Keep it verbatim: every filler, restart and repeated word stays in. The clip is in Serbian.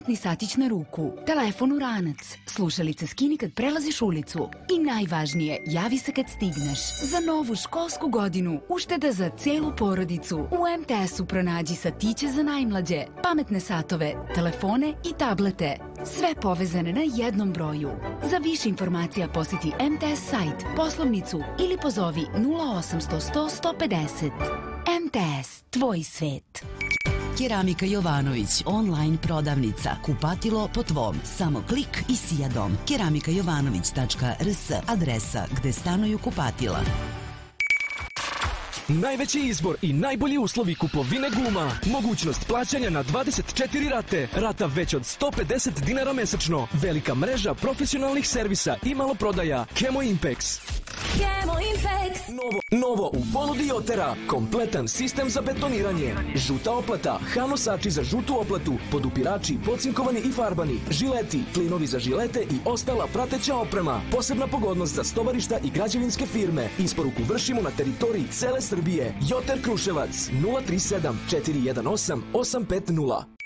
Ni satić na ruku, telefon u ranac, slušalice skini kad prelaziš ulicu i najvažnije, javi se kad stigneš. Za novu školsku godinu ušteda za celu porodicu. U em te esu pronađi satiće za najmlađe, pametne satove, telefone i tablete. Sve povezane na jednom broju. Za više informacija posjeti em te es sajt, poslovnicu ili pozovi nula osamsto sto sto pedeset. em te es, tvoj svet. Keramika Jovanović, online prodavnica. Kupatilo po tvom. Samo klik i sijadom. keramika jovanović tačka er es, adresa gde stanuju kupatila. Najveći izbor i najbolji uslovi kupovine guma. Mogućnost plaćanja na dvadeset četiri rate. Rata već od sto pedeset dinara mesečno. Velika mreža profesionalnih servisa i maloprodaja. Kemo Impex. Kemo Impex. Novo, novo u ponudi Jotera. Kompletan sistem za betoniranje. Žuta oplata, hanosači za žutu oplatu, podupirači, pocinkovani i farbani, žileti, klinovi za žilete i ostala prateća oprema. Posebna pogodnost za stovarišta i građevinske firme. Isporuku vršimo na teritoriji cele Srbije. Joter Kruševac nula tri sedam četiri jedan osam osam pet nula.